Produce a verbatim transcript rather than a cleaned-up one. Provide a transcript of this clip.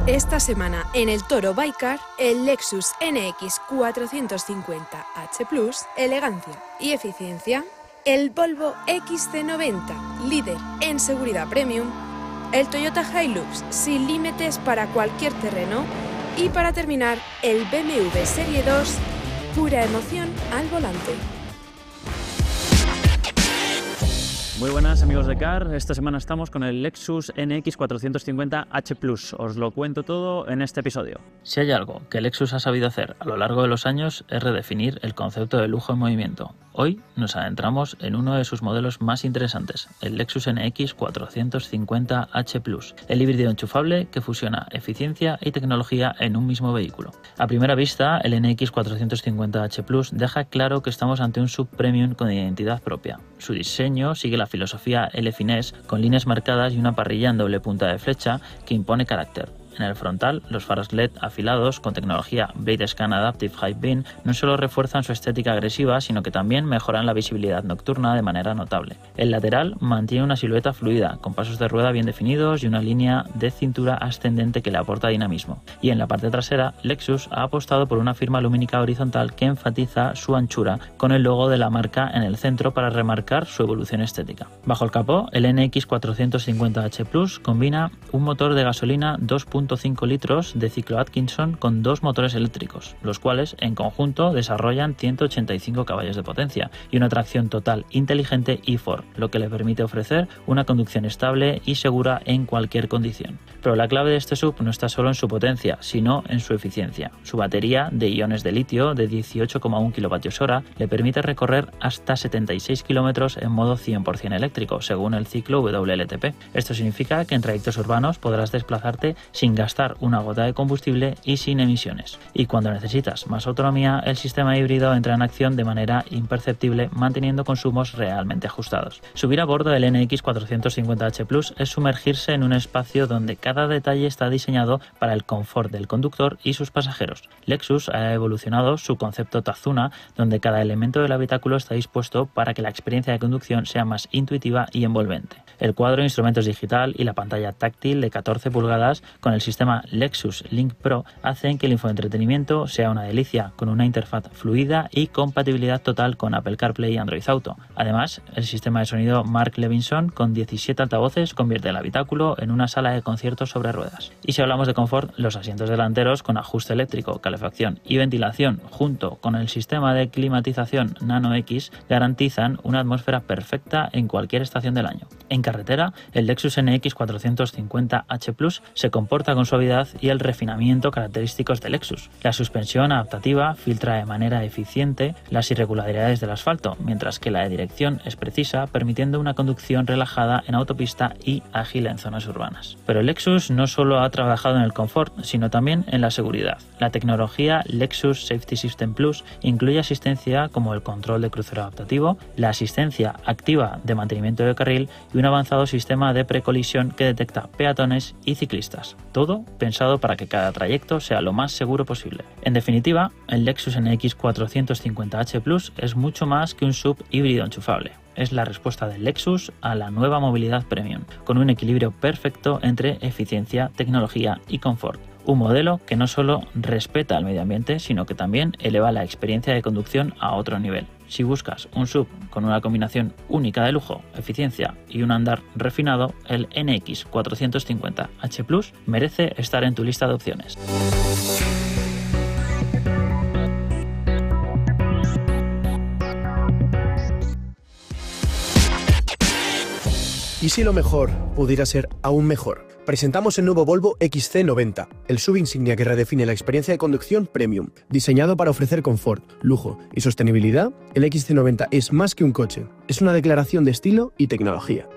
Esta semana en el Toro Bikecar, el Lexus N X cuatrocientos cincuenta H Plus, elegancia y eficiencia, el Volvo X C noventa, líder en seguridad premium, el Toyota Hilux sin límites para cualquier terreno y para terminar, el B M W Serie dos, pura emoción al volante. Muy buenas amigos de Car, esta semana estamos con el Lexus N X cuatrocientos cincuenta H Plus, os lo cuento todo en este episodio. Si hay algo que Lexus ha sabido hacer a lo largo de los años es redefinir el concepto de lujo en movimiento. Hoy nos adentramos en uno de sus modelos más interesantes, el Lexus N X cuatrocientos cincuenta H Plus, el híbrido enchufable que fusiona eficiencia y tecnología en un mismo vehículo. A primera vista, el N X cuatrocientos cincuenta H Plus deja claro que estamos ante un sub-premium con identidad propia. Su diseño sigue la filosofía L-Finesse con líneas marcadas y una parrilla en doble punta de flecha que impone carácter. En el frontal, los faros L E D afilados con tecnología Blade Scan Adaptive High Beam no solo refuerzan su estética agresiva, sino que también mejoran la visibilidad nocturna de manera notable. El lateral mantiene una silueta fluida, con pasos de rueda bien definidos y una línea de cintura ascendente que le aporta dinamismo. Y en la parte trasera, Lexus ha apostado por una firma lumínica horizontal que enfatiza su anchura, con el logo de la marca en el centro para remarcar su evolución estética. Bajo el capó, el N X cuatrocientos cincuenta H Plus combina un motor de gasolina dos punto cinco litros de ciclo Atkinson con dos motores eléctricos, los cuales en conjunto desarrollan ciento ochenta y cinco caballos de potencia y una tracción total inteligente e-four, lo que le permite ofrecer una conducción estable y segura en cualquier condición. Pero la clave de este sub no está solo en su potencia, sino en su eficiencia. Su batería de iones de litio de dieciocho coma uno kilovatios hora le permite recorrer hasta setenta y seis kilómetros en modo cien por ciento eléctrico, según el ciclo W L T P. Esto significa que en trayectos urbanos podrás desplazarte sin gastar una gota de combustible y sin emisiones. Y cuando necesitas más autonomía, el sistema híbrido entra en acción de manera imperceptible, manteniendo consumos realmente ajustados. Subir a bordo del N X cuatrocientos cincuenta H Plus es sumergirse en un espacio donde cada detalle está diseñado para el confort del conductor y sus pasajeros. Lexus ha evolucionado su concepto Tazuna, donde cada elemento del habitáculo está dispuesto para que la experiencia de conducción sea más intuitiva y envolvente. El cuadro de instrumentos digital y la pantalla táctil de catorce pulgadas con el sistema Lexus Link Pro hacen que el infoentretenimiento sea una delicia, con una interfaz fluida y compatibilidad total con Apple CarPlay y Android Auto. Además, el sistema de sonido Mark Levinson con diecisiete altavoces convierte el habitáculo en una sala de conciertos sobre ruedas. Y si hablamos de confort, los asientos delanteros con ajuste eléctrico, calefacción y ventilación junto con el sistema de climatización Nano X garantizan una atmósfera perfecta en cualquier estación del año. En carretera, el Lexus N X cuatrocientos cincuenta H Plus se comporta con suavidad y el refinamiento característicos de Lexus. La suspensión adaptativa filtra de manera eficiente las irregularidades del asfalto, mientras que la de dirección es precisa, permitiendo una conducción relajada en autopista y ágil en zonas urbanas. Pero Lexus no solo ha trabajado en el confort, sino también en la seguridad. La tecnología Lexus Safety System Plus incluye asistencia como el control de crucero adaptativo, la asistencia activa de mantenimiento de carril y un avanzado sistema de precolisión que detecta peatones y ciclistas. Todo pensado para que cada trayecto sea lo más seguro posible. En definitiva, el Lexus N X cuatrocientos cincuenta H Plus es mucho más que un sub híbrido enchufable. Es la respuesta de Lexus a la nueva movilidad premium, con un equilibrio perfecto entre eficiencia, tecnología y confort. Un modelo que no solo respeta al medio ambiente, sino que también eleva la experiencia de conducción a otro nivel. Si buscas un sub con una combinación única de lujo, eficiencia y un andar refinado, el N X cuatrocientos cincuenta H Plus merece estar en tu lista de opciones. ¿Y si lo mejor pudiera ser aún mejor? Presentamos el nuevo Volvo X C noventa, el sub insignia que redefine la experiencia de conducción premium. Diseñado para ofrecer confort, lujo y sostenibilidad, el X C noventa es más que un coche, es una declaración de estilo y tecnología.